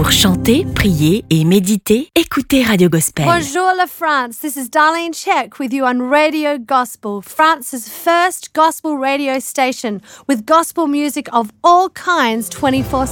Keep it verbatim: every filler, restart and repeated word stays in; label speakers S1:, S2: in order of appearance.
S1: Pour chanter, prier et méditer, écoutez Radio Gospel.
S2: Bonjour la France, this is Darlene Check with you on Radio Gospel, France's first gospel radio station with gospel music of all kinds twenty-four